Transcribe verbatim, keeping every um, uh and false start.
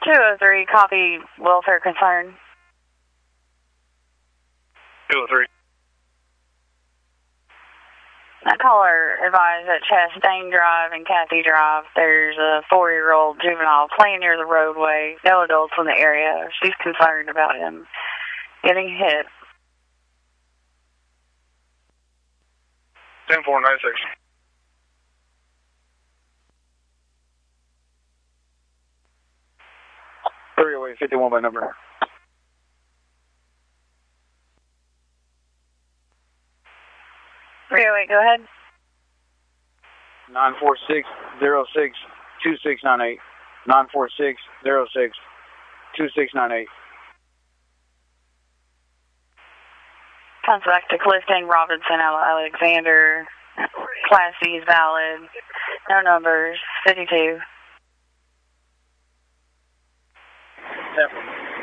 two oh three, copy welfare concern. two oh three. That caller advised that Chastain Drive and Cathy Drive, there's a four-year-old juvenile playing near the roadway. No adults in the area. She's concerned about him getting hit. ten four nine six. three oh eight fifty-one by number. three oh eight, go ahead. nine four six zero six two six nine eight. nine four six zero six two six nine eight. Comes back to Clifton, Robinson, Alexander. Class C is valid. No numbers. fifty-two. Yep.